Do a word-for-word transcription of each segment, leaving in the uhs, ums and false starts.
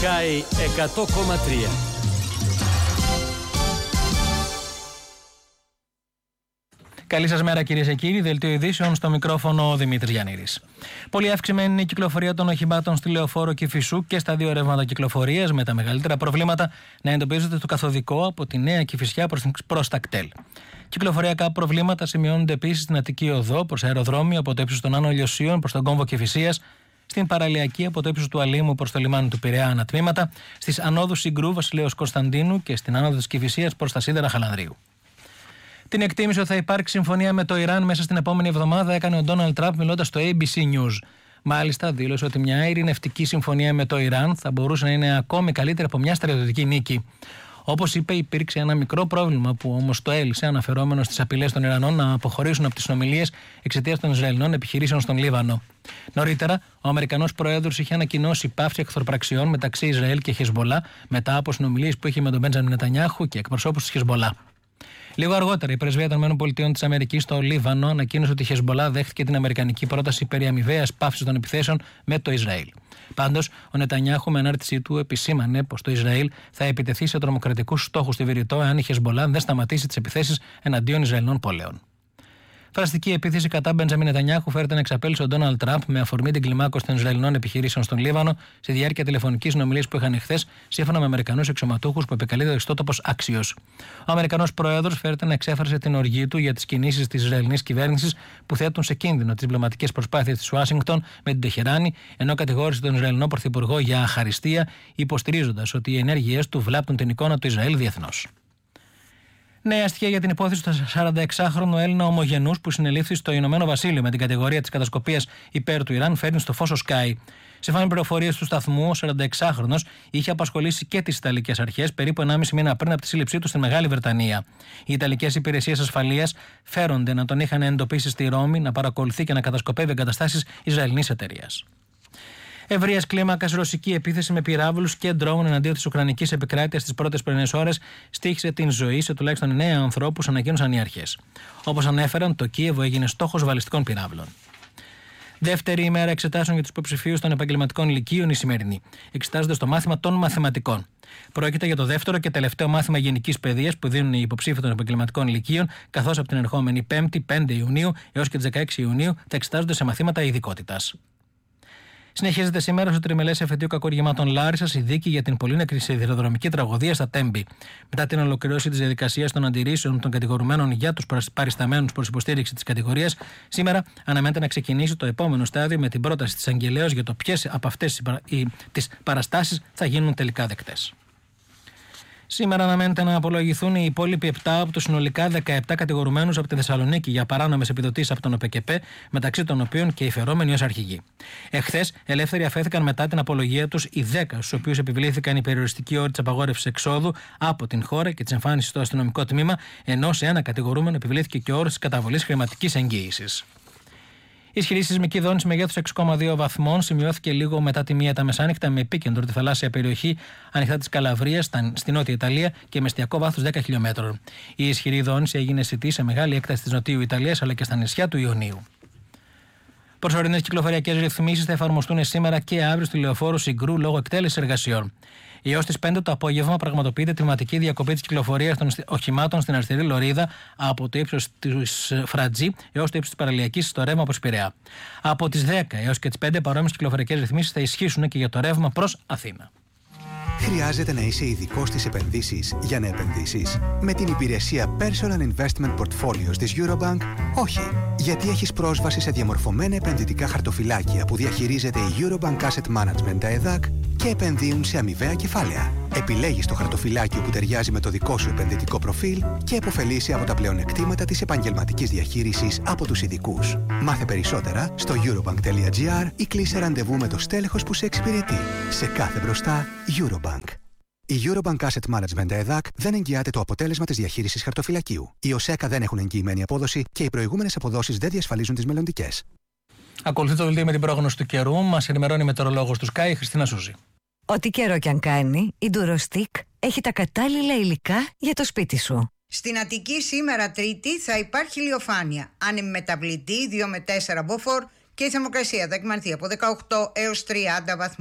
Sky εκατό κόμμα τρία. Καλή σας μέρα, κυρίες και κύριοι. Δελτίο ειδήσεων, στο μικρόφωνο ο Δημήτρης Γιαννίδης. Πολύ αυξημένη είναι η κυκλοφορία των οχημάτων στη Λεωφόρο Κηφισού και στα δύο ρεύματα κυκλοφορίας, με τα μεγαλύτερα προβλήματα να εντοπίζονται στο καθοδικό από τη Νέα Κηφισιά προς τα κτέλ. Κυκλοφοριακά προβλήματα σημειώνονται επίσης στην Αττική Οδό προς αεροδρόμιο από το ύψος των Άνω Ηλιοσίων προς τον κόμβο Κηφισίας, στην Παραλιακή από το ύψος του Αλήμου προς το λιμάνι του Πειραιά ανατμήματα, στις ανόδους Συγκρού Βασιλέως Κωνσταντίνου και στην άνοδο της Κηφισίας προς τα σίδερα Χαλανδρίου. Την εκτίμηση ότι θα υπάρξει συμφωνία με το Ιράν μέσα στην επόμενη εβδομάδα έκανε ο Ντόναλντ Τραμπ μιλώντας στο έι μπι σι News. Μάλιστα, δήλωσε ότι μια ειρηνευτική συμφωνία με το Ιράν θα μπορούσε να είναι ακόμη καλύτερη από μια στρατιωτική νίκη. Όπως είπε, υπήρξε ένα μικρό πρόβλημα που όμως το έλυσε, αναφερόμενο στις απειλές των Ιρανών να αποχωρήσουν από τις συνομιλίες εξαιτίας των Ισραηλινών επιχειρήσεων στον Λίβανο. Νωρίτερα, ο Αμερικανός Προέδρος είχε ανακοινώσει πάυση εχθροπραξιών μεταξύ Ισραήλ και Χεσμπολά μετά από συνομιλίες που είχε με τον Μπέντζαμιν Νετανιάχου και εκπροσώπους της Χεσμπολά. Λίγο αργότερα, η πρεσβεία των ΗΠΑ της Αμερικής στο Λίβανο ανακοίνωσε ότι η Χεσμπολά δέχτηκε την αμερικανική πρόταση περί αμοιβαίας πάυσης των επιθέσεων με το Ισραήλ. Πάντως, ο Νετανιάχου με ανάρτησή του επισήμανε πως το Ισραήλ θα επιτεθεί σε τρομοκρατικούς στόχους στη Βηρητό εάν η Χεσμπολά δεν σταματήσει τις επιθέσεις εναντίον Ισραηλινών πόλεων. Φραστική επίθεση κατά Μπεντζαμίν Νετανιάχου φέρεται να εξαπέλυσε ο Ντόναλντ Τραμπ με αφορμή την κλιμάκωση των Ισραηλινών επιχειρήσεων στον Λίβανο στη διάρκεια τηλεφωνικής συνομιλίας που είχαν εχθές, σύμφωνα με Αμερικανούς αξιωματούχους που επικαλείται ο ιστότοπος Axios. Ο Αμερικανός Πρόεδρος φέρεται να εξέφρασε την οργή του για τις κινήσεις της Ισραηλινής κυβέρνησης που θέτουν σε κίνδυνο τις διπλωματικές προσπάθειες της Ουάσιγκτον με την Τεχεράνη, ενώ κατηγόρησε τον Ισραηλινό Πρωθυπουργό για αχαριστία, υποστηρίζοντας ότι οι ενέργειές του βλάπτουν την εικόνα του Ισραήλ διεθνώς. Νέα στοιχεία για την υπόθεση του σαρανταεξάχρονου Έλληνα ομογενούς που συνελήφθη στο Ηνωμένο Βασίλειο με την κατηγορία της κατασκοπίας υπέρ του Ιράν φέρνει στο φως ο Sky. Σύμφωνα με πληροφορίες του σταθμού, ο σαρανταεξάχρονος είχε απασχολήσει και τις Ιταλικές αρχές περίπου ενάμιση μήνα πριν από τη σύλληψή του στη Μεγάλη Βρετανία. Οι Ιταλικές υπηρεσίες ασφαλείας φέρονται να τον είχαν εντοπίσει στη Ρώμη, να παρακολουθεί και να κατασκοπεύει εγκαταστάσεις Ισραηλινής εταιρείας. Ευρείας κλίμακας ρωσική επίθεση με πυράβλους και ντρόουν εναντίον της Ουκρανικής επικράτειας τις πρώτες πρωινές ώρες στοίχησε την ζωή σε τουλάχιστον εννέα ανθρώπους, ανακοίνωσαν οι αρχές. Όπως ανέφεραν, το Κίεβο έγινε στόχος βαλιστικών πυράβλων. Δεύτερη ημέρα εξετάσεων για τους υποψηφίους των επαγγελματικών λυκείων η σημερινή. Εξετάζονται στο μάθημα των μαθηματικών. Πρόκειται για το δεύτερο και τελευταίο μάθημα γενικής παιδείας που δίνουν οι υποψήφοι των επαγγελματικών λυκείων, καθώς από την ερχόμενη Πέμπτη, πέντε Ιουνίου έως και τις δεκαέξι Ιουνίου θα εξετάζονται σε μαθήματα ειδικότητας. Συνεχίζεται σήμερα στο τριμελές εφετείο κακουργημάτων Λάρισσας η δίκη για την πολύνεκρη σιδηροδρομική τραγωδία στα Τέμπη. Μετά την ολοκληρώση της διαδικασίας των αντιρρήσεων των κατηγορουμένων για τους παρισταμένους προς υποστήριξη της κατηγορίας, σήμερα αναμένεται να ξεκινήσει το επόμενο στάδιο με την πρόταση της αγγελέως για το ποιες από αυτές τις παραστάσεις θα γίνουν τελικά δεκτές. Σήμερα αναμένεται να απολογηθούν οι υπόλοιποι επτά από τους συνολικά δεκαεπτά κατηγορουμένους από τη Θεσσαλονίκη για παράνομες επιδοτήσεις από τον ΟΠΕΚΕΠΕ, μεταξύ των οποίων και οι φερόμενοι ως αρχηγοί. Εχθές, ελεύθεροι αφέθηκαν μετά την απολογία τους οι δέκα, στους οποίους επιβλήθηκαν οι περιοριστικοί όροι της απαγόρευσης εξόδου από την χώρα και της εμφάνισης στο αστυνομικό τμήμα, ενώ σε ένα κατηγορούμενο επιβλήθηκε και ο όρος της καταβολής χρηματικής εγγύησης. Ισχυρή σεισμική δόνηση μεγέθους έξι κόμμα δύο βαθμών σημειώθηκε λίγο μετά τη μία τα μεσάνυχτα με επίκεντρο τη θαλάσσια περιοχή ανοιχτά της Καλαβρίας στη νότια Ιταλία και με εστιακό βάθος δέκα χιλιομέτρων. Η ισχυρή δόνηση έγινε αισθητή σε μεγάλη έκταση της νοτιού Ιταλίας αλλά και στα νησιά του Ιωνίου. Προσωρινές κυκλοφοριακές ρυθμίσεις θα εφαρμοστούν σήμερα και αύριο στη Λεωφόρο Συγκρού λόγω εκτέλεσης εργασιών. Έως τις πέντε το απόγευμα πραγματοποιείται τμηματική διακοπή της κυκλοφορίας των οχημάτων στην αριστερή λωρίδα από το ύψος της Φρατζή έως το ύψος της Παραλιακής στο ρεύμα προς Πειραιά. Από τις δέκα έως και τις πέντε παρόμοιες κυκλοφοριακές ρυθμίσεις θα ισχύσουν και για το ρεύμα προς Αθήνα. Χρειάζεται να είσαι ειδικός στις επενδύσεις για να επενδύσεις? Με την υπηρεσία Personal Investment Portfolios της Eurobank, όχι. Γιατί έχεις πρόσβαση σε διαμορφωμένα επενδυτικά χαρτοφυλάκια που διαχειρίζεται η Eurobank Asset Management, τα ΕΔΑΚ, και επενδύουν σε αμοιβαία κεφάλαια. Επιλέγεις το χαρτοφυλάκιο που ταιριάζει με το δικό σου επενδυτικό προφίλ και επωφελείσαι από τα πλεονεκτήματα της επαγγελματικής διαχείρισης από τους ειδικούς. Μάθε περισσότερα στο eurobank.gr ή κλείσε ραντεβού με το στέλεχος που σε εξυπηρετεί. Σε κάθε μπροστά, Eurobank. Η Eurobank Asset Management ΕΔΑΚ δεν εγγυάται το αποτέλεσμα της διαχείρισης χαρτοφυλακίου. Οι ΟΣΕΚΑ δεν έχουν εγγυημένη απόδοση και οι προηγούμενες αποδόσεις δεν διασφαλίζουν τις μελλοντικές. Ακολουθεί το δελτίο με την πρόγνωση του καιρού. Μας ενημερώνει η μετεωρολόγος του Sky, η Χριστίνα Σούζη. Ό,τι καιρό κι αν κάνει, η Ντουροστικ έχει τα κατάλληλα υλικά για το σπίτι σου. Στην Αττική σήμερα Τρίτη θα υπάρχει ηλιοφάνεια, άνεμη μεταβλητή δύο με τέσσερα μποφόρ και η θερμοκρασία θα εκμανθεί από δεκαοκτώ έως τριάντα βαθμούς.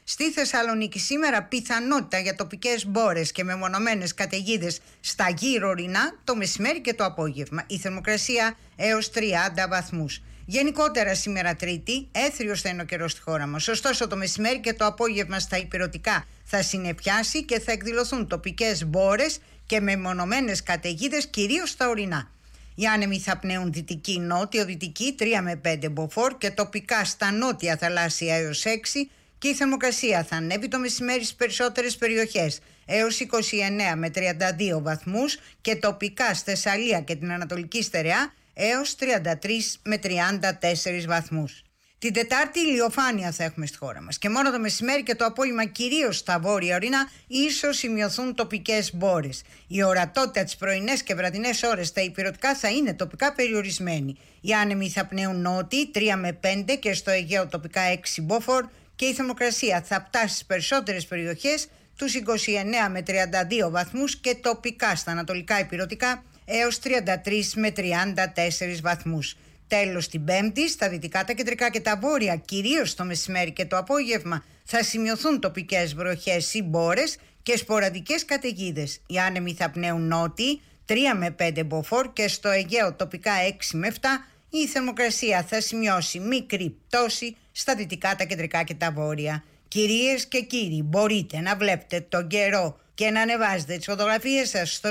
Στη Θεσσαλονίκη σήμερα πιθανότητα για τοπικές μπόρες και μεμονωμένες καταιγίδες στα γύρω ορεινά το μεσημέρι και το απόγευμα. Η θερμοκρασία έως τριάντα βαθμούς. Γενικότερα σήμερα Τρίτη, έθριος θα είναι ο καιρός στη χώρα μας. Ωστόσο το μεσημέρι και το απόγευμα στα ηπειρωτικά θα συνεπιάσει και θα εκδηλωθούν τοπικές μπόρες και μεμονωμένες καταιγίδες κυρίως στα ορεινά. Οι άνεμοι θα πνέουν δυτική νότιο-δυτική τρία με πέντε μποφόρ και τοπικά στα νότια θαλάσσια έως έξι και η θερμοκρασία θα ανέβει το μεσημέρι στις περισσότερες περιοχές έως είκοσι εννέα με τριάντα δύο βαθμούς και τοπικά στη Θεσσαλία και την Ανατολική Στερεά έως τριάντα τρεις με τριάντα τέσσερις βαθμούς. Την Τετάρτη ηλιοφάνεια θα έχουμε στη χώρα μας και μόνο το μεσημέρι και το απόγευμα κυρίως στα βόρεια ορεινά ίσως σημειωθούν τοπικές μπόρες. Η ορατότητα τις πρωινές και βραδινές ώρες στα ηπειρωτικά θα είναι τοπικά περιορισμένη. Οι άνεμοι θα πνέουν νότιοι τρία με πέντε και στο Αιγαίο τοπικά έξι μποφόρ και η θερμοκρασία θα φτάσει στις περισσότερες περιοχές τους είκοσι εννέα με τριάντα δύο βαθμούς και τοπικά στα ανατολικά ηπειρωτικά έως τριάντα τρεις με τριάντα τέσσερις βαθμούς. Τέλος την Πέμπτη, στα δυτικά, τα κεντρικά και τα βόρεια, κυρίως το μεσημέρι και το απόγευμα, θα σημειωθούν τοπικές βροχές ή μπόρες και σποραδικές καταιγίδες. Οι άνεμοι θα πνέουν νότιοι τρία με πέντε μποφόρ και στο Αιγαίο τοπικά έξι με επτά. Η θερμοκρασία θα σημειώσει μικρή πτώση στα δυτικά, τα κεντρικά και τα βόρεια. Κυρίες και κύριοι, μπορείτε να βλέπετε τον καιρό και να ανεβάζετε τις φωτογραφίες σας στο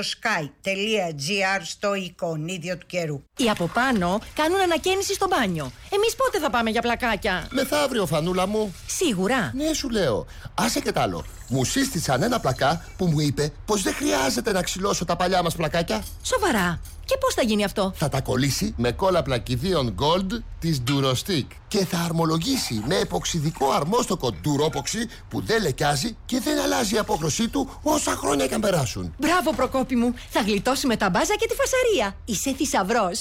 sky.gr στο εικονίδιο του καιρού. Οι από πάνω κάνουν ανακαίνιση στο μπάνιο. Εμείς πότε θα πάμε για πλακάκια? Μεθαύριο, Φανούλα μου. Σίγουρα. Ναι, σου λέω. Άσε και τ' άλλο. Μου σύστησαν ένα πλακά που μου είπε πως δεν χρειάζεται να ξυλώσω τα παλιά μας πλακάκια. Σοβαρά? Και πώς θα γίνει αυτό? Θα τα κολλήσει με κόλλα πλακιδίων Gold της Durostick και θα αρμολογήσει με εποξιδικό αρμόστοκο Duropoxy που δεν λεκιάζει και δεν αλλάζει η απόχρωσή του όσα χρόνια και αν περάσουν. Μπράβο, Προκόπη μου. Θα γλιτώσουμε τα μπάζα και τη φασαρία. Είσαι θησαυρός.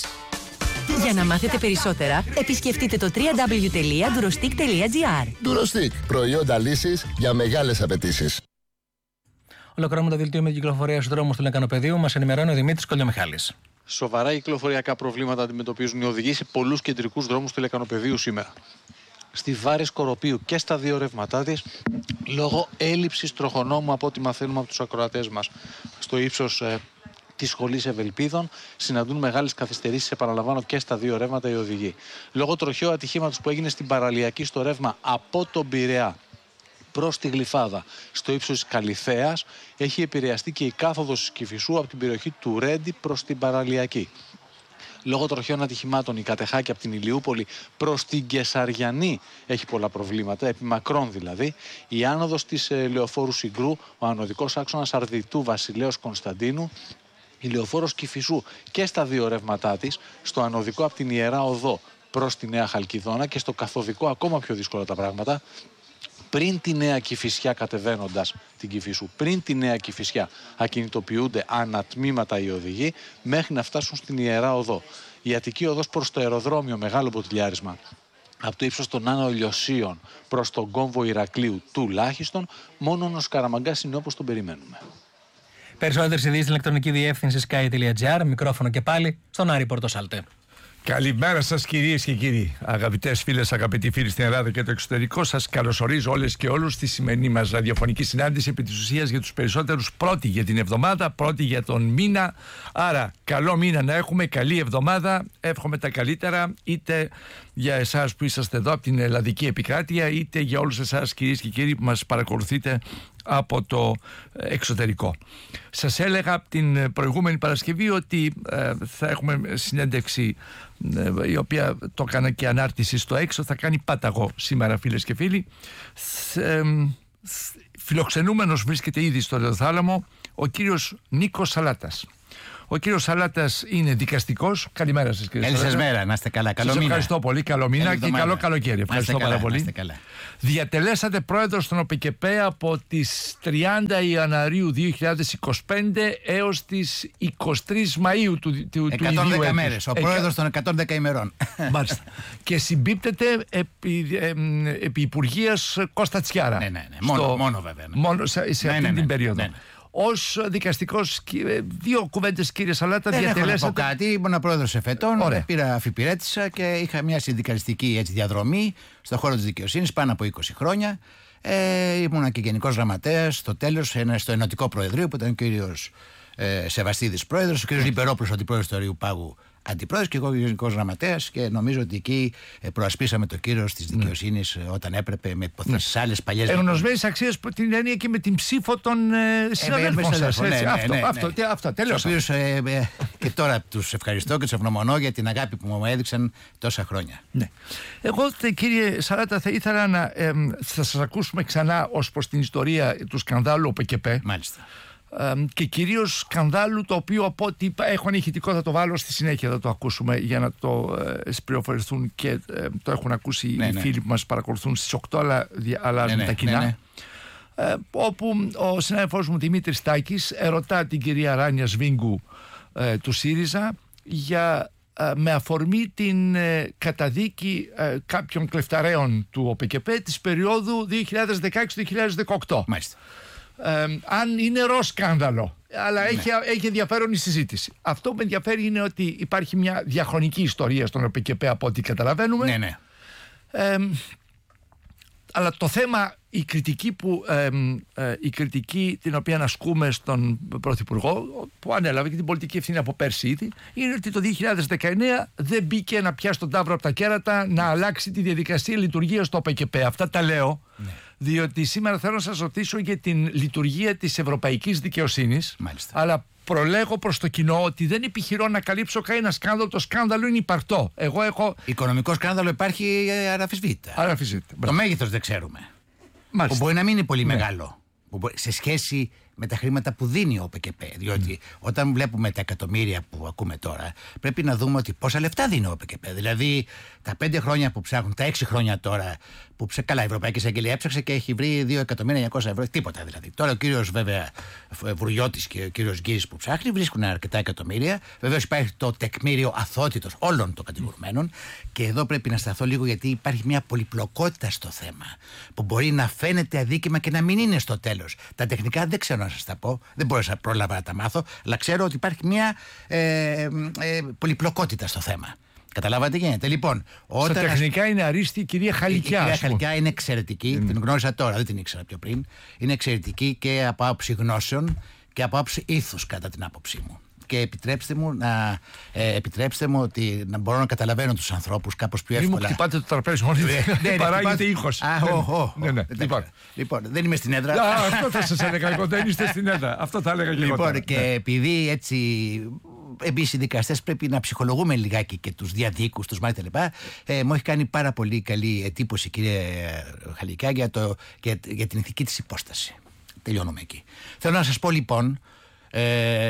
Για να μάθετε περισσότερα, επισκεφτείτε το double-u double-u double-u τελεία durostick τελεία gr. Durostick. Προϊόντα λύσης για μεγάλες απαιτήσεις. Ολοκληρώνουμε το δελτίο με την κυκλοφορία στους δρόμους του Λεκανοπεδίου. Μας ενημερώνει ο Δημήτρης Κολιομιχάλης. Σοβαρά κυκλοφοριακά προβλήματα αντιμετωπίζουν οι οδηγοί σε πολλούς κεντρικούς δρόμους του Λεκανοπεδίου σήμερα. Στη Βάρη Σκοροπίου και στα δύο ρεύματά της, λόγω έλλειψης τροχονόμου, από ό,τι μαθαίνουμε από τους ακροατές μας, στο ύψος ε, της σχολής Ευελπίδων, συναντούν μεγάλες καθυστερήσεις, επαναλαμβάνω, και στα δύο ρεύματα οι οδηγοί. Λόγω τροχαίου ατυχήματος που έγινε στην Παραλιακή στο ρεύμα από τον Πειραιά προς τη Γλυφάδα, στο ύψος της Καλυθέας, έχει επηρεαστεί και η κάθοδος της Κηφισού από την περιοχή του Ρέντι προς την Παραλιακή. Λόγω τροχαίων ατυχημάτων, η Κατεχάκη από την Ηλιούπολη προς την Κεσαριανή έχει πολλά προβλήματα, επί μακρόν δηλαδή. Η άνοδος της ε, λεωφόρου Συγκρού, ο ανωδικός άξονας Αρδιτού Βασιλέως Κωνσταντίνου, η λεωφόρος Κηφισού και στα δύο ρεύματά της, στο ανωδικό από την Ιερά Οδό προς τη Νέα Χαλκιδόνα και στο καθοδικό ακόμα πιο δύσκολα τα πράγματα. Πριν τη Νέα Κηφισιά, κατεβαίνοντας την Κηφισού, πριν τη Νέα Κηφισιά ακινητοποιούνται ανατμήματα οι οδηγοί μέχρι να φτάσουν στην Ιερά Οδό. Η Αττική Οδός προς το αεροδρόμιο, μεγάλο ποτηλιάρισμα, από το ύψος των Άνω Ηλιοσίων προς τον κόμβο Ηρακλείου τουλάχιστον, μόνο ο Σκαραμαγκάς είναι όπως τον περιμένουμε. Περισσότερες ειδήσεις στην ηλεκτρονική διεύθυνση sky τελεία gr. Μικρόφωνο και πάλι στον Άρη Πορτοσάλτε. Καλημέρα σας κυρίες και κύριοι, αγαπητές φίλες, αγαπητοί φίλοι στην Ελλάδα και το εξωτερικό. Σας καλωσορίζω όλες και όλους στη σημερινή μας ραδιοφωνική συνάντηση, επί της ουσίας για τους περισσότερους πρώτη για την εβδομάδα, πρώτη για τον μήνα. Άρα καλό μήνα να έχουμε, καλή εβδομάδα, εύχομαι τα καλύτερα, είτε για εσάς που είσαστε εδώ από την ελλαδική επικράτεια, είτε για όλους εσάς κυρίες και κύριοι που μας παρακολουθείτε από το εξωτερικό. Σας έλεγα από την προηγούμενη Παρασκευή ότι ε, θα έχουμε συνέντευξη ε, η οποία το έκανα και ανάρτηση στο έξω, θα κάνει πάταγο σήμερα, φίλες και φίλοι. Ε, φιλοξενούμενος βρίσκεται ήδη στο Ιδωθάλαμο ο κύριος Νίκος Σαλάτας. Ο κύριος Σαλάτας είναι δικαστικός. Καλημέρα σας, κύριε Σαλάτα. Καλή σας μέρα, να είστε καλά. Καλό σας μήνα. ευχαριστώ πολύ. Καλό μήνα και καλό καλοκαίρι. Ευχαριστώ καλά, πάρα πολύ. καλά. Διατελέσατε πρόεδρος των ΟΠΕΚΕΠΕ από τις τριάντα Ιανουαρίου δύο χιλιάδες είκοσι πέντε έως τις είκοσι τρεις Μαΐου του, του, εκατόν δέκα του ίδιου μέρες, ο Εκα... πρόεδρος των εκατόν δέκα ημερών. Μάλιστα. Και συμπίπτεται επί, ε, επί Υπουργείας Κώστα Τσιάρα. Ναι, ναι, ναι. Μόνο, στο, μόνο βέβαια. Ναι. Μόνο σε, σε ναι, αυτή ναι, ναι, την περίοδο. Ναι, ναι. Ως δικαστικός, δύο κουβέντες κύριε Σαλάτα, δεν διατελέσατε. Δεν έχω να πω κάτι, ήμουν πρόεδρος εφετών, πήρα αφιπηρέτησα και είχα μια συνδικαλιστική έτσι, διαδρομή στον χώρο της δικαιοσύνης πάνω από είκοσι χρόνια. Ε, ήμουνα και γενικός γραμματέας στο τέλος, ένα, στο Ενωτικό Προεδρείο που ήταν ο κύριος ε, Σεβαστίδης πρόεδρος, ο κύριος Λιπερόπουλος αντιπρόεδρος του Αριού Πάγου αντιπρόεδρος και εγώ γενικός γραμματέας, και νομίζω ότι εκεί ε, προασπίσαμε το κύρος της δικαιοσύνης ε, όταν έπρεπε, με υποθέσεις ναι. άλλες παλιές. Εγνωσμένες αξίες που την έννοια και με την ψήφο των ε, συναδέλφων σας. Ναι, ναι, ναι, αυτό, ναι, ναι. αυτό, αυτό, τέλος. Οποίους, ε, ε, και τώρα τους ευχαριστώ και τους ευγνωμονώ για την αγάπη που μου έδειξαν τόσα χρόνια. Ναι. Εγώ, κύριε Σαράτα, θα ήθελα να ε, θα σας ακούσουμε ξανά ως προς την ιστορία του σκανδάλου ΟΠΕΚΕΠΕ. Μάλιστα. Και κυρίως σκανδάλου, το οποίο από ό,τι έχω ηχητικό θα το βάλω στη συνέχεια, θα το ακούσουμε για να το ε, πληροφορηθούν και ε, το έχουν ακούσει ναι, οι ναι. φίλοι που μας παρακολουθούν στις οκτώ, αλλά αλλάζουν ναι, τα κοινά. Ναι, ναι. Ε, όπου ο συνάδελφός μου Δημήτρης Τάκης ερωτά την κυρία Ράνια Σβίγκου ε, του ΣΥΡΙΖΑ για, ε, με αφορμή την ε, καταδίκη ε, κάποιων κλεφταρέων του ΟΠΕΚΕΠΕ της περίοδου δύο χιλιάδες δεκαέξι με δύο χιλιάδες δεκαοκτώ. Μάλιστα. Ε, αν είναι ρο σκάνδαλο, αλλά ναι. έχει, έχει ενδιαφέρον η συζήτηση. Αυτό που με ενδιαφέρει είναι ότι υπάρχει μια διαχρονική ιστορία στον ΟΠΕΚΕΠΕ από ό,τι καταλαβαίνουμε. Ναι, ναι. Ε, αλλά το θέμα, η κριτική, που, ε, ε, η κριτική την οποία ασκούμε στον Πρωθυπουργό, που ανέλαβε και την πολιτική ευθύνη από πέρσι ήδη, είναι ότι το δύο χιλιάδες δεκαεννέα δεν μπήκε να πιάσει τον ταύρο από τα κέρατα να αλλάξει τη διαδικασία λειτουργίας του ΟΠΕΚΕΠΕ. Αυτά τα λέω. Ναι. Διότι σήμερα θέλω να σας ρωτήσω για την λειτουργία της ευρωπαϊκής δικαιοσύνης. Μάλιστα. Αλλά προλέγω προς το κοινό ότι δεν επιχειρώ να καλύψω κανένα σκάνδαλο. Το σκάνδαλο είναι υπαρκτό. Εγώ έχω. Οικονομικό σκάνδαλο υπάρχει αραφισβήτητα. Αραφισβήτητα. Το μέγεθος δεν ξέρουμε. Μάλιστα. Που μπορεί να μην είναι πολύ ναι. μεγάλο. Που μπορεί, σε σχέση με τα χρήματα που δίνει ο ΟΠΕΚΕΠΕ. Διότι mm. όταν βλέπουμε τα εκατομμύρια που ακούμε τώρα, πρέπει να δούμε ότι πόσα λεφτά δίνει ο ΟΠΕΚΕΠΕ. Δηλαδή τα πέντε χρόνια που ψάχνουν, τα έξι χρόνια τώρα που ψε, καλά, η Ευρωπαϊκή Εισαγγελία έψαξε και έχει βρει δύο εκατομμύρια εννιακόσια ευρώ. Τίποτα δηλαδή. Τώρα ο κύριος βέβαια Βουργιώτης και ο κύριος Γκίζης που ψάχνει βρίσκουν αρκετά εκατομμύρια. Βεβαίως υπάρχει το τεκμήριο αθότητος όλων των κατηγορουμένων. Και εδώ πρέπει να σταθώ λίγο, γιατί υπάρχει μια πολυπλοκότητα στο θέμα που μπορεί να φαίνεται αδίκημα και να μην είναι στο τέλος. Τα τεχνικά δεν ξέρω να σας τα πω, δεν μπορούσα να πρόλαβα να τα μάθω, αλλά ξέρω ότι υπάρχει μια ε, ε, πολυπλοκότητα στο θέμα. Καταλάβατε τι γίνεται. Λοιπόν, όταν στα τεχνικά ας... είναι αρίστη η κυρία Χαλικιά. Η κυρία Χαλικιά είναι εξαιρετική, mm. την γνώρισα τώρα, δεν την ήξερα πιο πριν. Είναι εξαιρετική και από άποψη γνώσεων και από άποψη ήθους, κατά την άποψή μου. Και επιτρέψτε μου να, ε, επιτρέψτε μου ότι να μπορώ να καταλαβαίνω τους ανθρώπους κάπως πιο εύκολα. Μην μου χτυπάτε το τραπέζι μόνο, παράγεται ήχος. Α, ναι, ναι. Λοιπόν, λοιπόν, δεν είμαι στην έδρα. Αυτό θα σας έλεγα εγώ, δεν είστε στην έδρα. Αυτό θα έλεγα και εγώ. Λοιπόν, και επειδή έτσι εμείς οι δικαστές πρέπει να ψυχολογούμε λιγάκι και τους διαδίκους, τους μάλιστα λοιπά, ε, μου έχει κάνει πάρα πολύ καλή εντύπωση, κυρία Χαλικιά, για, το, για, για την ηθική της υπόσταση. Τελειώνουμε εκεί. Θέλω να σας πω λοιπόν ε,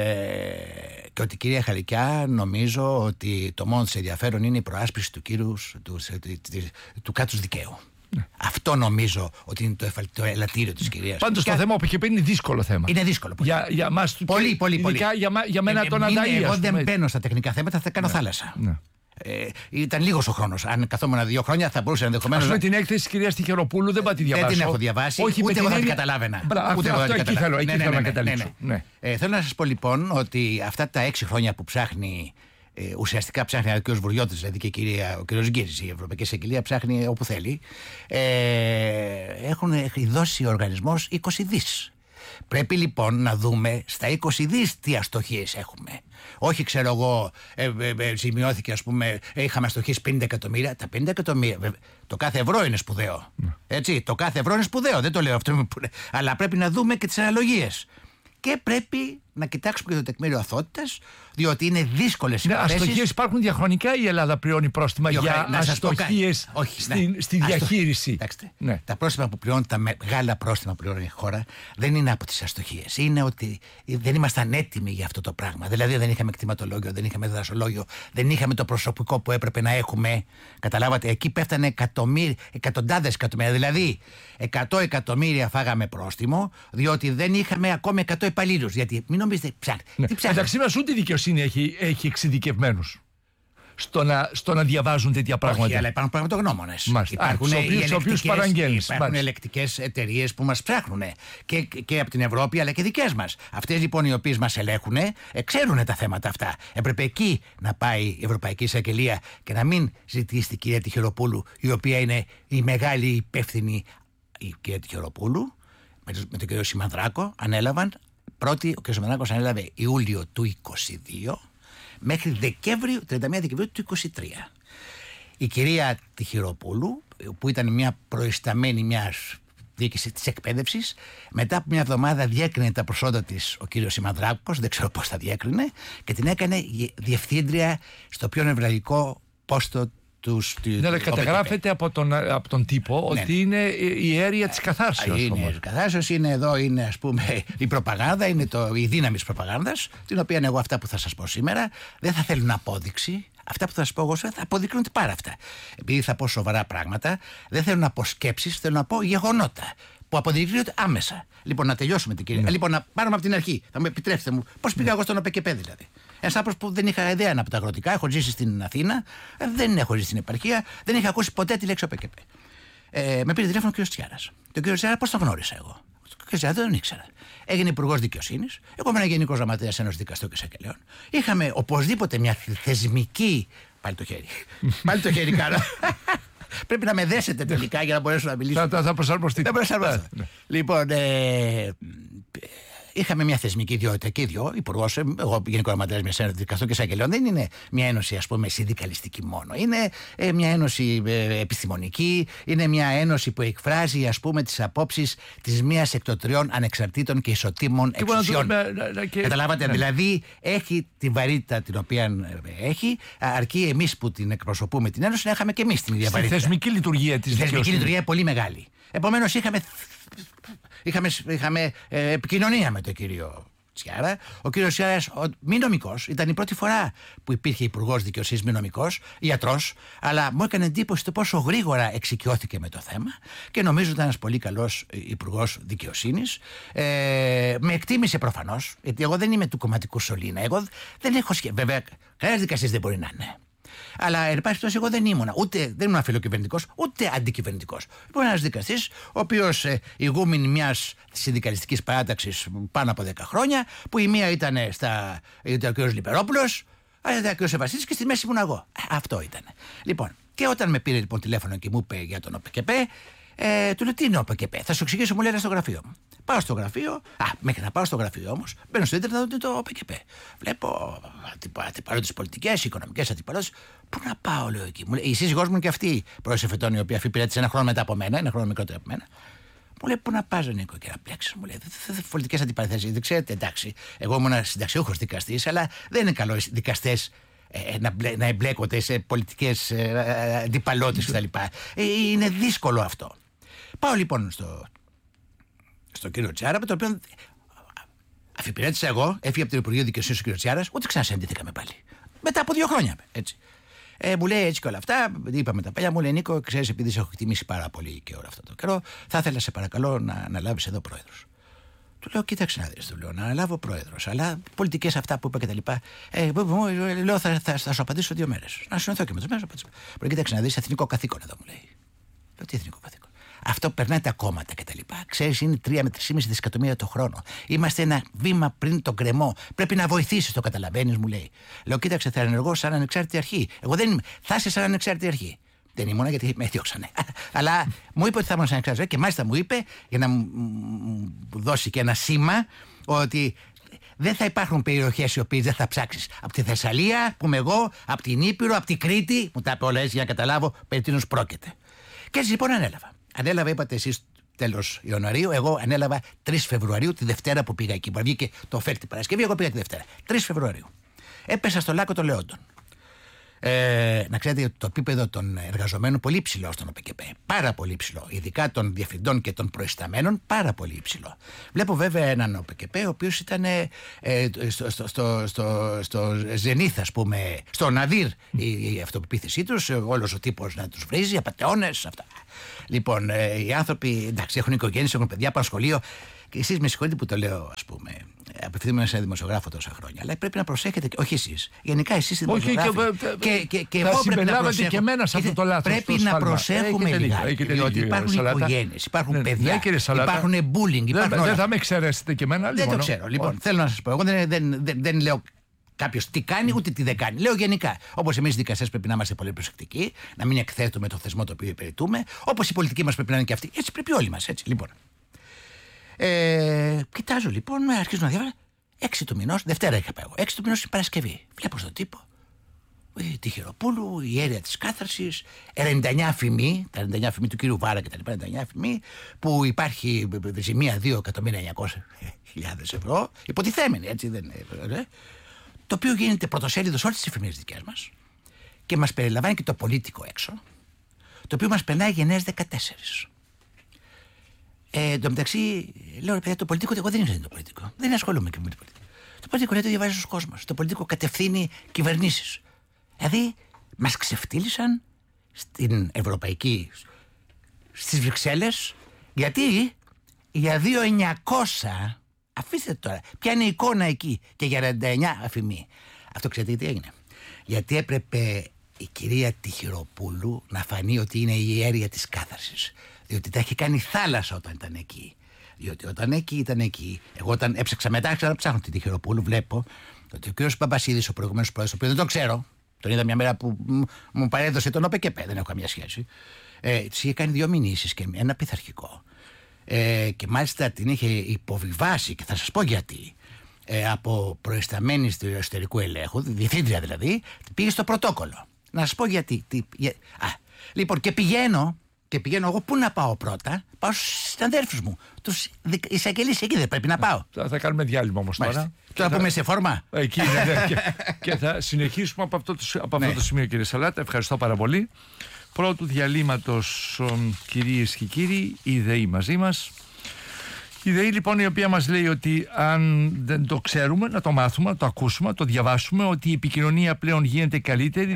και ότι, κυρία Χαλικιά, νομίζω ότι το μόνο της ενδιαφέρον είναι η προάσπιση του κύρους του, του, του, του κράτους δικαίου. Ναι. Αυτό νομίζω ότι είναι το, εφαλ, το ελαττήριο της κυρίας. Πάντως το θέμα που είναι δύσκολο θέμα. Είναι δύσκολο. Πολύ, για, για, μας, πολύ, πολύ, πολύ. Ειδικά για, για μένα ε, τον Ανταΐ. Εγώ δεν μπαίνω στα τεχνικά θέματα, θα κάνω ναι. θάλασσα. Ναι. Ε, ήταν λίγος ο χρόνος. Αν καθόμουν δύο χρόνια θα μπορούσε ενδεχομένως. Ας πούμε την έκθεση της κυρίας Τυχεροπούλου δεν πάω τη διαβάσω. Δεν την έχω διαβάσει. Όχι, ούτε εγώ θα την καταλάβαινα. Ούτε εγώ θα την καταλάβαινα. Εκεί θέλω να καταλήξω. Θέλω να σας πω λοιπόν ότι αυτά τα έξι χρόνια που ψάχνει. Ε, ουσιαστικά ψάχνει ο κ. Βουργιώτης, δηλαδή και η κυρία, ο κ. Γκίζης, η Ευρωπαϊκή Εισαγγελία ψάχνει όπου θέλει. Ε, έχουν δώσει ο οργανισμός είκοσι δις. Πρέπει λοιπόν να δούμε στα είκοσι δις τι αστοχίες έχουμε. Όχι, ξέρω εγώ, ε, ε, ε, σημειώθηκε, ας πούμε, ε, είχαμε αστοχίες πενήντα εκατομμύρια. Τα πενήντα εκατομμύρια, βέβαια, το κάθε ευρώ είναι σπουδαίο. Mm. Έτσι, το κάθε ευρώ είναι σπουδαίο, δεν το λέω αυτό. Αλλά πρέπει να δούμε και τις αναλογίες. Και πρέπει να κοιτάξουμε και το τεκμήριο αθότητας, διότι είναι δύσκολες οι υποθέσεις. Αστοχίες υπάρχουν διαχρονικά, η Ελλάδα πληρώνει πρόστιμα Διοχα... για αστοχίες στη, ναι. στη διαχείριση. Κοιτάξτε, ναι. Τα πρόστιμα που πληρώνει, τα μεγάλα πρόστιμα που πληρώνει η χώρα, δεν είναι από τις αστοχίες. Είναι ότι δεν ήμασταν έτοιμοι για αυτό το πράγμα. Δηλαδή δεν είχαμε κτηματολόγιο, δεν είχαμε δρασολόγιο, δεν είχαμε το προσωπικό που έπρεπε να έχουμε. Καταλάβατε, εκεί πέφτανε εκατοντάδες εκατομμύρια. Δηλαδή εκατό εκατομμύρια φάγαμε πρόστιμο, διότι δεν είχαμε ακόμη εκατό υπαλλήλους. Γιατί μην νομίζετε, ψάχνει. Ναι. Εντάξει, μας ούτε η δικαιοσύνη έχει, έχει εξειδικευμένους στο να, στο να διαβάζουν τέτοια πράγματα. Όχι, αλλά υπάρχουν πραγματογνώμονες. Υπάρχουν Υπάρχουν ελεκτικές εταιρείες που μας ψάχνουν και, και από την Ευρώπη, αλλά και δικές μας. Αυτές λοιπόν οι οποίες μας ελέγχουν, ξέρουν τα θέματα αυτά. Έπρεπε εκεί να πάει η Ευρωπαϊκή Εισαγγελία και να μην ζητήσει την κυρία Τυχεροπούλου, η οποία είναι η μεγάλη υπεύθυνη η κυρία Τυχεροπούλου με τον κύριο Σιμανδράκο ανέλαβαν. Πρώτη, ο κ. Σιμανδράκος ανέλαβε Ιούλιο του είκοσι δύο μέχρι Δεκέμβριο, τριάντα μία Δεκεμβρίου του είκοσι τρία. Η κυρία Τυχεροπούλου, που ήταν μια προϊσταμένη μιας διοίκηση της εκπαίδευσης, μετά από μια εβδομάδα διέκρινε τα προσόντα της ο κύριος Σιμανδράκος, δεν ξέρω πώς τα διέκρινε, και την έκανε διευθύντρια στο πιο νευραλικό πόστο του. Ναι, αλλά καταγράφεται από τον, από τον τύπο, ναι, ότι είναι η αίρια της καθάρσεως. Είναι η καθάρσεως, είναι εδώ, είναι ας πούμε η προπαγάνδα, είναι το, η δύναμη της προπαγάνδας, την οποία εγώ αυτά που θα σας πω σήμερα δεν θα θέλουν απόδειξη. Αυτά που θα σας πω εγώ θα αποδεικνύονται πάρα αυτά. Επειδή θα πω σοβαρά πράγματα, δεν θέλω να πω σκέψεις, θέλω να πω γεγονότα που αποδεικνύονται άμεσα. Λοιπόν, να τελειώσουμε την κυρία. Ναι. Λοιπόν, να πάρουμε από την αρχή. Θα μου επιτρέψετε μου πώς πήγα, ναι, εγώ στον ΟΠΕΚΕΠΕ δηλαδή. Ένας άνθρωπος που δεν είχα ιδέα από τα αγροτικά, έχω ζήσει στην Αθήνα, δεν έχω ζήσει στην επαρχία, δεν είχα ακούσει ποτέ τη λέξη ΟΠΕΚΕΠΕ. Ε, με πήρε τηλέφωνο ο κ. Τσιάρας. Τον κ. Τσιάρα πώς τον γνώρισα εγώ? Τον κ. Τσιάρα δεν τον ήξερα. Έγινε υπουργός δικαιοσύνης. Εγώ ήμουν γενικός γραμματέας ενός δικαστήριου και εισαγγελέων. Είχαμε οπωσδήποτε μια θεσμική. Πάλι το χέρι. Πάλι το χέρι κάνω. Πρέπει να με δέσετε τελικά για να μπορέσω να μιλήσω. Θα, θα προσαρμοστείτε. Λοιπόν, ε, είχαμε μια θεσμική ιδιότητα και οι δυο, υπουργός, εγώ γενικό γραμματέας μιας ένωσης δικαστών και εισαγγελέων. Δεν είναι μια ένωση, ας πούμε, συνδικαλιστική μόνο. Είναι ε, μια ένωση ε, επιστημονική, είναι μια ένωση που εκφράζει, ας πούμε, τις απόψεις της μίας εκ των τριών ανεξαρτήτων και ισοτήμων εξουσιών. Και... Καταλάβατε, ναι, δηλαδή έχει τη βαρύτητα την οποία έχει, αρκεί εμείς που την εκπροσωπούμε την ένωση να είχαμε και εμείς την ίδια βαρύτητα. Η θεσμική λειτουργία της δικαιοσύνης. Η θεσμική λειτουργία πολύ μεγάλη. Επομένως είχαμε. Είχαμε, είχαμε ε, επικοινωνία με τον κύριο Τσιάρα. Ο κύριος Τσιάρας, μη νομικός, ήταν η πρώτη φορά που υπήρχε υπουργός δικαιοσύνης μη νομικός, ιατρός, αλλά μου έκανε εντύπωση το πόσο γρήγορα εξοικειώθηκε με το θέμα και νομίζω ότι ήταν ένας πολύ καλός υπουργός δικαιοσύνης. Ε, με εκτίμησε προφανώς, γιατί εγώ δεν είμαι του κομματικού σωλήνα. Εγώ δεν έχω σχέση. Βέβαια, κανένας δικαστής δεν μπορεί να είναι. Αλλά εν πάση περιπτώσει, εγώ δεν ήμουνα ούτε δεν ήμουν φιλοκυβερνητικός, ούτε αντικυβερνητικός. Ήμουν ένας δικαστής, ο οποίος ε, ηγούμην μιας συνδικαλιστικής παράταξης πάνω από δέκα χρόνια, που η μία ήταν, στα, ήταν ο κ. Λιπερόπουλος, αλλά ήταν ο κ. Σεβαστής και στη μέση ήμουν εγώ. Αυτό ήταν. Λοιπόν, και όταν με πήρε λοιπόν τηλέφωνο και μου είπε για τον ΟΠΕΚΕΠΕ, ε, του λέω τι είναι ΟΠΕΚΕΠΕ, θα σου εξηγήσω, μου λέει στο γραφείο μου. Πάω στο γραφείο, α, μέχρι να πάω στο γραφείο όμως, μπαίνω στο ίντερνετ να δω το ΟΠΕΚΕΠΕ. Βλέπω αντιπαλότητες πολιτικές, οικονομικές αντιπαλότητες. Πού να πάω, λέω εκεί. Μου λέει, η σύζυγός μου και αυτή, πρώην Φετών, η οποία υπηρέτησε ένα χρόνο μετά από μένα, ένα χρόνο μικρότερο από μένα. Μου λέει, πού να πας, Νίκο, και να πλέξεις. Μου λέει, πολιτικές αντιπαραθέσεις. Δεν ξέρετε, εντάξει, εγώ ήμουν συνταξιούχος δικαστής, αλλά δεν είναι καλό οι δικαστές ε, να, να εμπλέκονται σε πολιτικές ε, αντιπαλότητες κτλ. Ε, είναι δύσκολο αυτό. Πάω λοιπόν στο. Στον κύριο Τσιάρα, με τον οποίο αφιπηρέτησα εγώ, έφυγε από το Υπουργείο Δικαιοσύνης ο κύριο Τσιάρας, ούτε ξανασυντηθήκαμε πάλι. Μετά από δύο χρόνια, έτσι. Ε, μου λέει έτσι και όλα αυτά, είπαμε τα παλιά, μου λέει Νίκο, ξέρεις, επειδή σε έχω εκτιμήσει πάρα πολύ και όλο αυτό το καιρό, θα ήθελα σε παρακαλώ να αναλάβεις εδώ πρόεδρος. Του λέω, κοίταξε να δεις, του λέω, να αναλάβω πρόεδρος, αλλά πολιτικές αυτά που είπα και τα λοιπά. Ε, λέω, θα, θα, θα σου απαντήσω δύο μέρες. Να συνοηθώ και με τους μέρες. Μου κοίταξε να δεις, εθνικό καθήκον εδώ, μου λέει. Λέω, τι εθνικό καθήκον? Αυτό περνάει τα κόμματα κτλ. Ξέρεις, είναι τρία με τρία κόμμα πέντε δισεκατομμύρια το χρόνο. Είμαστε ένα βήμα πριν τον γκρεμό. Πρέπει να βοηθήσεις, το καταλαβαίνεις, μου λέει. Λέω, κοίταξε, θα ενεργώ σαν ανεξάρτητη αρχή. Εγώ δεν είμαι. Θα είσαι σαν ανεξάρτητη αρχή. Δεν ήμουνα γιατί με διώξανε. Αλλά μου είπε ότι θα ήμουν σαν ανεξάρτητη αρχή και μάλιστα μου είπε, για να μου δώσει και ένα σήμα, ότι δεν θα υπάρχουν περιοχές οι οποίες δεν θα ψάξεις. Από τη Θεσσαλία, που είμαι εγώ, από την Ήπειρο, από την Κρήτη, μου τα είπε όλα έτσι για να καταλάβω περί τίνος πρόκειται. Και έτσι λοιπόν ανέλαβα. Ανέλαβα, είπατε εσείς, τέλος Ιανουαρίου. Εγώ ανέλαβα τρεις Φεβρουαρίου, τη Δευτέρα που πήγα εκεί. Που βγήκε το οφέρτη την Παρασκευή, εγώ πήγα τη Δευτέρα. τρεις Φεβρουαρίου. Έπεσα στο Λάκκο των Λεόντων. Ε, να ξέρετε ότι το επίπεδο των εργαζομένων πολύ ψηλό στον ΟΠΕΚΕΠΕ. Πάρα πολύ ψηλό. Ειδικά των διευθυντών και των προϊσταμένων, πάρα πολύ ψηλό. Βλέπω βέβαια έναν ΟΠΕΚΕΠΕ, ο οποίος ήταν ε, στο, στο, στο, στο, στο Ζενίθ, ας πούμε, στο Ναδύρ η, η αυτοπεποίθησή τους, όλος ο τύπος να τους βρίζει, απατεώνες, αυτά. Λοιπόν, ε, οι άνθρωποι εντάξει, έχουν οικογένειες, έχουν παιδιά, πάνε σχολείο. Και εσείς με συγχωρείτε που το λέω, ας πούμε, απευθύνομαι σε ένα δημοσιογράφο τόσα χρόνια. Αλλά πρέπει να προσέχετε, όχι εσείς. Γενικά εσείς οι δημοσιογράφοι. Και, και, και, και εγώ πρέπει να προσέχω. Και εμένα σε αυτό το λάθος. Πρέπει να προσέχουμε λιγάκι. Διότι υπάρχουν οικογένειες, υπάρχουν ναι, παιδιά, ναι, υπάρχουν bullying. Δεν, δεν θα με εξαιρέσετε και εμένα. Δεν το ξέρω. Λοιπόν, θέλω να σας πω. Εγώ δεν, δεν, δεν, δεν λέω κάποιος τι κάνει, ούτε τι δεν κάνει. Λέω γενικά. Όπως εμείς οι δικαστές πρέπει να είμαστε πολύ προσεκτικοί, να μην εκθέτουμε το θεσμό το οποίο υπηρετούμε, όπως οι πολιτικοί μας πρέπει να είναι και αυτοί. Έτσι πρέπει όλοι μας, έτσι λοιπόν. Ε, κοιτάζω λοιπόν, αρχίζω να διαβάζω. Έξι του μηνός, Δευτέρα είχα πάει εγώ. Έξι του μηνός είναι Παρασκευή. Βλέπω στον τύπο. Τη Χειροπούλου, η αίρια της κάθαρσης, ενενήντα εννέα φημοί, τα ενενήντα εννέα φημοί του κύριου Βάρα και τα λοιπά, ενενήντα εννέα φημοί, που υπάρχει ζημία δύο εκατομμύρια εννιακόσιες χιλιάδες ευρώ, υποτιθέμενη, έτσι δεν είναι. Το οποίο γίνεται πρωτοσέλιδος όλες τις εφημερίδες δικές μας και μας περιλαμβάνει και το πολίτικο έξω, το οποίο μας περνάει γενναίες δεκατέσσερις. Ε, εν τω μεταξύ, λέω ρε παιδιά, το πολιτικό, εγώ δεν είναι το πολιτικό. Δεν ασχολούμαι και με το πολιτικό. Το πολιτικό λέει το διαβάζει στους κόσμος. Το πολιτικό κατευθύνει κυβερνήσεις. Δηλαδή, μας ξεφτύλισαν στην Ευρωπαϊκή, στις Βρυξέλλες, γιατί για δύο χιλιάδες εννιακόσια, αφήστε τώρα, ποια είναι η εικόνα εκεί, και για ενενήντα εννέα αφημί. Αυτό ξέρετε τι έγινε. Γιατί έπρεπε η κυρία Τυχειροπούλου να φανεί ότι είναι η αίρια της κάθαρσης. Διότι τα έχει κάνει θάλασσα όταν ήταν εκεί. Διότι όταν εκεί ήταν εκεί, εγώ όταν έψαξα μετά, άρχισα να ψάχνω τη Τυχειροπούλου, βλέπω ότι ο κύριος Παπασίδης, ο προηγούμενος πρόεδρος, ο οποίος δεν τον ξέρω, τον είδα μια μέρα που μου παρέδωσε τον ΟΠΕΚΕΠΕ, δεν έχω καμία σχέση. Ε, της είχε κάνει δύο μηνύσεις και ένα πειθαρχικό. Ε, και μάλιστα την είχε υποβιβάσει, και θα σας πω γιατί. Ε, από προϊσταμένη του εσωτερικού ελέγχου, διευθύντρια δηλαδή, πήγε στο πρωτόκολλο. Να σας πω γιατί. Τι, για, α, λοιπόν, και πηγαίνω. Και πηγαίνω εγώ πού να πάω πρώτα. Πάω στους συναδέλφους μου. Τους εισαγγελείς εκεί δεν πρέπει να πάω. Θα, θα κάνουμε διάλειμμα όμως τώρα. Τώρα θα πούμε σε φόρμα. Εκεί είναι. Ναι, και, και θα συνεχίσουμε από αυτό το, από ναι. αυτό το σημείο, κύριε Σαλάτα. Ευχαριστώ πάρα πολύ. Πρώτου διαλύματος, κυρίες και κύριοι, η ΔΕΗ μαζί μας. Η ΔΕΗ λοιπόν, η οποία μας λέει ότι αν δεν το ξέρουμε, να το μάθουμε, να το ακούσουμε, να το διαβάσουμε, ότι η επικοινωνία πλέον γίνεται καλύτερη.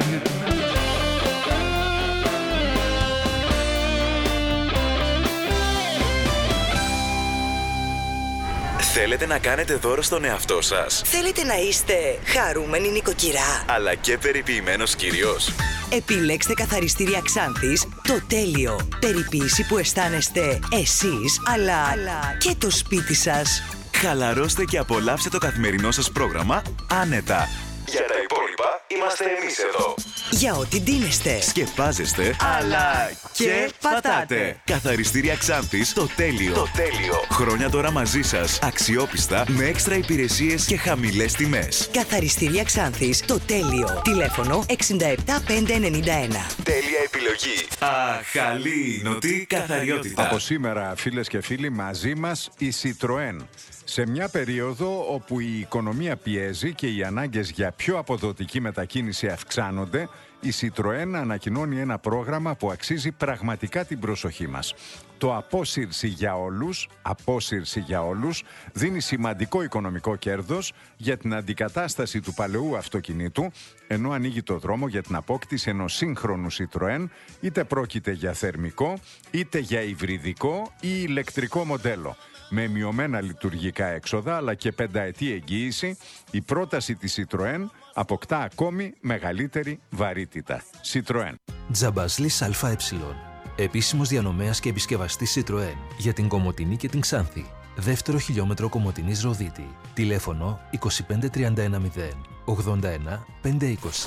Θέλετε να κάνετε δώρο στον εαυτό σας? Θέλετε να είστε χαρούμενη νοικοκυρά, αλλά και περιποιημένος κύριος? Επιλέξτε καθαριστήρια Ξάνθης, το τέλειο. Περιποίηση που αισθάνεστε εσείς, αλλά, αλλά και το σπίτι σας. Χαλαρώστε και απολαύστε το καθημερινό σας πρόγραμμα άνετα. Για τα υπόλοιπα είμαστε εμείς εδώ. Για ό,τι ντύνεστε, σκεπάζεστε, αλλά και πατάτε. Καθαριστήρια Ξάνθης, το τέλειο. Το τέλειο. Χρόνια τώρα μαζί σας, αξιόπιστα, με έξτρα υπηρεσίες και χαμηλές τιμές. Καθαριστήρια Ξάνθης, το τέλειο. Τηλέφωνο εξήντα επτά πεντακόσια ενενήντα ένα. Τέλεια επιλογή. Αχαλήνωτη καθαριότητα. Από σήμερα, φίλες και φίλοι, μαζί μας η Citroën. Σε μια περίοδο όπου η οικονομία πιέζει και οι ανάγκες για πιο αποδοτική μετακίνηση αυξάνονται, η Citroën ανακοινώνει ένα πρόγραμμα που αξίζει πραγματικά την προσοχή μας. Το Απόσυρση για όλους, Απόσυρση για όλους, δίνει σημαντικό οικονομικό κέρδος για την αντικατάσταση του παλαιού αυτοκινήτου, ενώ ανοίγει το δρόμο για την απόκτηση ενός σύγχρονου Citroën, είτε πρόκειται για θερμικό, είτε για υβριδικό ή ηλεκτρικό μοντέλο. Με μειωμένα λειτουργικά έξοδα αλλά και πενταετή εγγύηση, η πρόταση της Citroën αποκτά ακόμη μεγαλύτερη βαρύτητα. Citroën. Τζαμπασλής ΑΕ. Επίσημος διανομέας και επισκευαστής Citroën για την Κομοτηνή και την Ξάνθη. Δεύτερο χιλιόμετρο Κομοτηνής Ροδίτη. Τηλέφωνο είκοσι πέντε τριάντα ένα μηδέν ογδόντα ένα πεντακόσια είκοσι.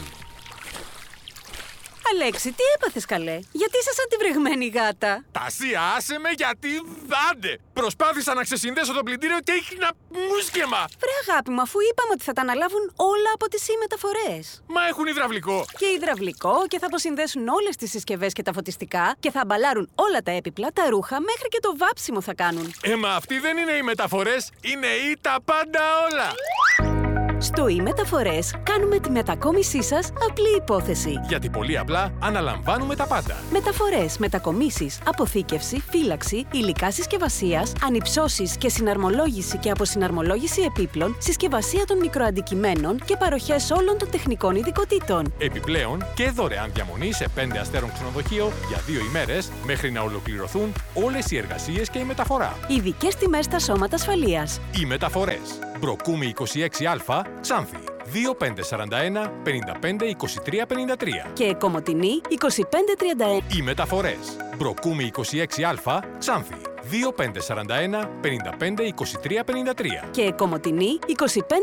Αλέξη, τι έπαθες καλέ? Γιατί είσαι σαν τη βρεγμένη γάτα? Τασία, άσε με γιατί δάντε! Προσπάθησα να ξεσυνδέσω το πλυντήριο και έγινα μουσκεμα! Βρε αγάπη μου, αφού είπαμε ότι θα τα αναλάβουν όλα από τις ι-μεταφορές. Μα έχουν υδραυλικό! Και υδραυλικό, και θα αποσυνδέσουν όλες τις συσκευές και τα φωτιστικά και θα αμπαλάρουν όλα τα έπιπλα, τα ρούχα, μέχρι και το βάψιμο θα κάνουν. Ε, μα αυτοί δεν είναι οι μεταφορές, είναι ή τα πάντα όλα! Στο ι-μεταφορές κάνουμε τη μετακόμισή σας απλή υπόθεση. Γιατί πολύ απλά αναλαμβάνουμε τα πάντα. Μεταφορές, μετακομίσεις, αποθήκευση, φύλαξη, υλικά συσκευασίας, ανυψώσεις και συναρμολόγηση και αποσυναρμολόγηση επίπλων, συσκευασία των μικροαντικειμένων και παροχές όλων των τεχνικών ειδικοτήτων. Επιπλέον και δωρεάν διαμονή σε πέντε αστέρων ξενοδοχείο για δύο ημέρες μέχρι να ολοκληρωθούν όλες οι εργασίες και η μεταφορά. Ειδικές τιμές στα σώματα ασφαλείας. Οι μεταφορές. Μπροκούμη είκοσι έξι Α, Ξάνθη. δύο πέντε τέσσερα ένα πέντε πέντε είκοσι τρία πενήντα τρία. Και Κομοτηνή είκοσι πέντε τριάντα ένα. Οι μεταφορές. Μπροκούμη είκοσι έξι Α, Ξάνθη. δύο πέντε τέσσερα ένα πέντε πέντε είκοσι τρία πενήντα τρία. Και Κομοτηνή είκοσι πέντε